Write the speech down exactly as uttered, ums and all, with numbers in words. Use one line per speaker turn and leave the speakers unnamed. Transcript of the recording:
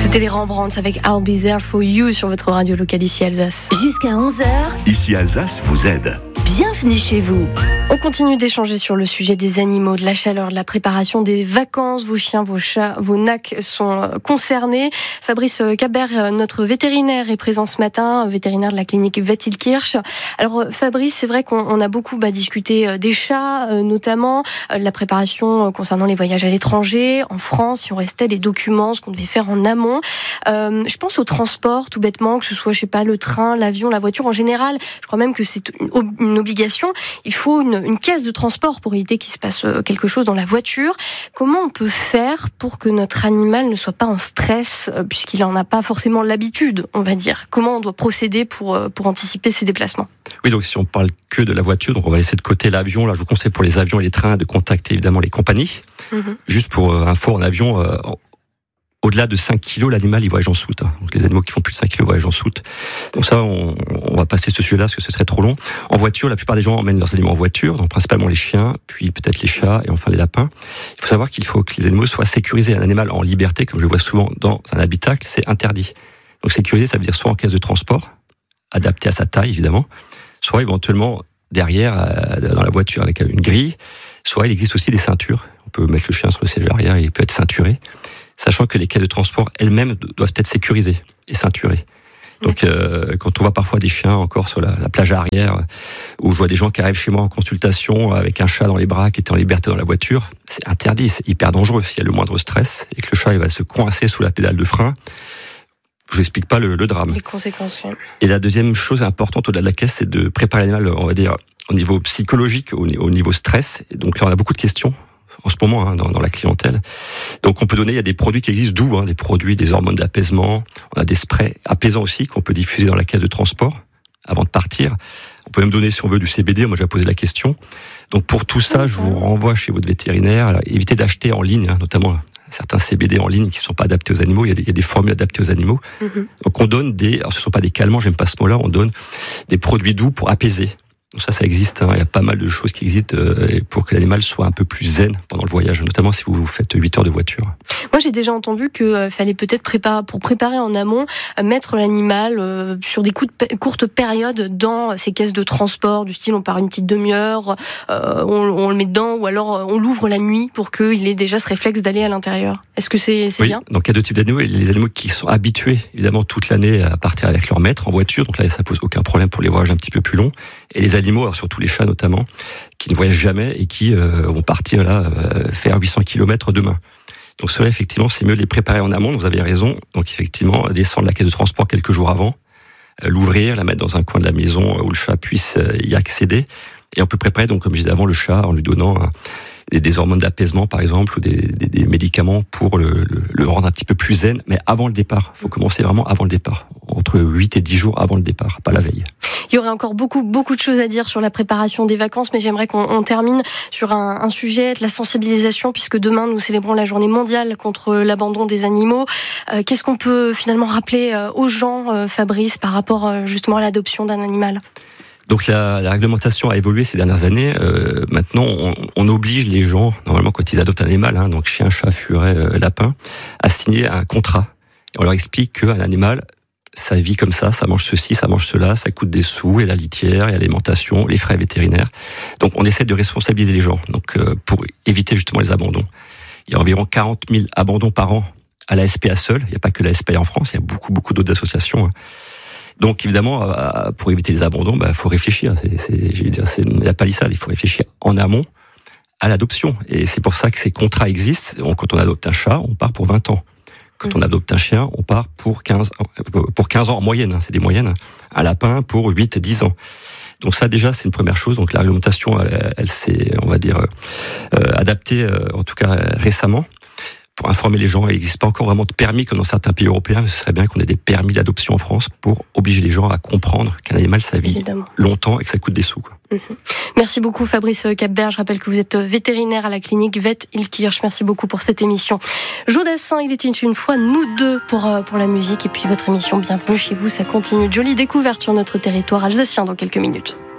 C'était les Rembrandts avec I'll Be There For You sur votre radio locale ici Alsace.
Jusqu'à onze heures.
Ici Alsace vous aide.
Bienvenue chez vous.
On continue d'échanger sur le sujet des animaux, de la chaleur, de la préparation des vacances. Vos chiens, vos chats, vos nacs sont concernés. Fabrice Capbert, notre vétérinaire, est présent ce matin, vétérinaire de la clinique Vet-Ilkirch. Alors Fabrice, c'est vrai qu'on a beaucoup bah, discuté des chats, notamment de la préparation concernant les voyages à l'étranger, en France, si on restait des documents, ce qu'on devait faire en amont. Euh, je pense au transport, tout bêtement, que ce soit, je sais pas, le train, l'avion, la voiture. En général, je crois même que c'est une, une obligation. Il faut une, une caisse de transport pour éviter qu'il se passe quelque chose dans la voiture. Comment on peut faire pour que notre animal ne soit pas en stress, puisqu'il n'en a pas forcément l'habitude, on va dire? Comment on doit procéder pour, pour anticiper ces déplacements?
Oui, donc si on parle que de la voiture, donc on va laisser de côté l'avion. Là, je vous conseille pour les avions et les trains de contacter évidemment les compagnies. Mmh. Juste pour euh, info, en avion, euh, au-delà de cinq kilos, l'animal, il voyage en soute. Hein. Donc, les animaux qui font plus de cinq kilos voyagent en soute. Donc ça, on, on va passer ce sujet-là parce que ce serait trop long. En voiture, la plupart des gens emmènent leurs animaux en voiture, donc principalement les chiens, puis peut-être les chats et enfin les lapins. Il faut savoir qu'il faut que les animaux soient sécurisés. Un animal en liberté, comme je le vois souvent dans un habitacle, c'est interdit. Donc sécurisé, ça veut dire soit en caisse de transport, adapté à sa taille évidemment, soit éventuellement derrière, euh, dans la voiture avec une grille, soit il existe aussi des ceintures. On peut mettre le chien sur le siège arrière et il peut être ceinturé. Sachant que les caisses de transport elles-mêmes doivent être sécurisées et ceinturées. Donc, euh, quand on voit parfois des chiens encore sur la, la plage arrière, où je vois des gens qui arrivent chez moi en consultation avec un chat dans les bras qui était en liberté dans la voiture, c'est interdit, c'est hyper dangereux. S'il y a le moindre stress et que le chat il va se coincer sous la pédale de frein, je vous explique pas le, le drame.
Les conséquences.
Et la deuxième chose importante au-delà de la caisse, c'est de préparer l'animal, on va dire, au niveau psychologique, au, au niveau stress. Et donc là, on a beaucoup de questions en ce moment hein, dans, dans la clientèle. Donc on peut donner, il y a des produits qui existent doux, hein, des produits, des hormones d'apaisement, on a des sprays apaisants aussi qu'on peut diffuser dans la caisse de transport avant de partir. On peut même donner si on veut du C B D, moi j'ai posé la question. Donc pour tout ça, je vous renvoie chez votre vétérinaire. Alors, évitez d'acheter en ligne, hein, notamment certains C B D en ligne qui ne sont pas adaptés aux animaux, il y a des, il y a des formules adaptées aux animaux. Mm-hmm. Donc on donne des, alors ce ne sont pas des calmants, j'aime pas ce mot-là, on donne des produits doux pour apaiser. Donc ça, ça existe. Hein. Il y a pas mal de choses qui existent euh, pour que l'animal soit un peu plus zen pendant le voyage, notamment si vous faites huit heures de voiture.
Moi, j'ai déjà entendu qu'il euh, fallait peut-être préparer, pour préparer en amont, euh, mettre l'animal euh, sur des courtes, courtes périodes dans ces caisses de transport, du style on part une petite demi-heure, euh, on, on le met dedans, ou alors euh, on l'ouvre la nuit pour qu'il ait déjà ce réflexe d'aller à l'intérieur. Est-ce que c'est, c'est
oui,
bien?
Donc il y a deux types d'animaux. Les animaux qui sont habitués, évidemment, toute l'année à partir avec leur maître en voiture, donc là, ça pose aucun problème pour les voyages un petit peu plus longs. Et les animaux, alors surtout les chats notamment, qui ne voyagent jamais et qui euh, vont partir là euh, faire huit cents kilomètres demain. Donc cela, effectivement, c'est mieux de les préparer en amont, vous avez raison. Donc effectivement, descendre la caisse de transport quelques jours avant, euh, l'ouvrir, la mettre dans un coin de la maison où le chat puisse euh, y accéder. Et on peut préparer, donc comme je disais avant, le chat en lui donnant un, des, des hormones d'apaisement, par exemple, ou des, des, des médicaments pour le, le, le rendre un petit peu plus zen, mais avant le départ. Il faut commencer vraiment avant le départ, entre huit et dix jours avant le départ, pas la veille.
Il y aurait encore beaucoup, beaucoup de choses à dire sur la préparation des vacances, mais j'aimerais qu'on on termine sur un, un sujet, de la sensibilisation, puisque demain, nous célébrons la journée mondiale contre l'abandon des animaux. Euh, qu'est-ce qu'on peut finalement rappeler aux gens, euh, Fabrice, par rapport euh, justement à l'adoption d'un animal ?
Donc la, la réglementation a évolué ces dernières années. Euh, maintenant, on, on oblige les gens, normalement quand ils adoptent un animal, hein, donc chien, chat, furet, euh, lapin, à signer un contrat. Et on leur explique qu'un animal, ça vit comme ça, ça mange ceci, ça mange cela, ça coûte des sous, et la litière, et l'alimentation, les frais vétérinaires. Donc on essaie de responsabiliser les gens, donc euh, pour éviter justement les abandons. Il y a environ quarante mille abandons par an à la S P A seule. Il n'y a pas que la S P A en France, il y a beaucoup, beaucoup d'autres associations. Hein. Donc évidemment, pour éviter les abandons, bah, faut réfléchir. C'est, c'est, je veux dire, c'est la palissade. Il faut réfléchir en amont à l'adoption. Et c'est pour ça que ces contrats existent. Quand on adopte un chat, on part pour vingt ans. Quand on adopte un chien, on part pour quinze, pour quinze ans en moyenne. Hein, c'est des moyennes. Un lapin pour huit à dix ans. Donc ça déjà, c'est une première chose. Donc la réglementation, elle, elle s'est, on va dire, euh, adaptée, euh, en tout cas récemment. Pour informer les gens, il n'existe pas encore vraiment de permis comme dans certains pays européens. Ce serait bien qu'on ait des permis d'adoption en France pour obliger les gens à comprendre qu'un animal, ça vit Évidemment. longtemps et que ça coûte des sous. Quoi.
Mmh. Merci beaucoup Fabrice Capbert. Je rappelle que vous êtes vétérinaire à la clinique Vet-Ilkirch. Merci beaucoup pour cette émission. Jodassin, il était une fois nous deux pour, pour la musique. Et puis votre émission Bienvenue chez vous, ça continue. Jolie découverte sur notre territoire alsacien dans quelques minutes.